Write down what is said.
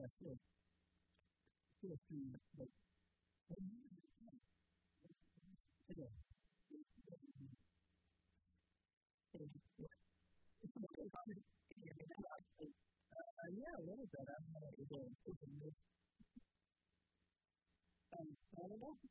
feel like, yeah, a little bit. I don't know.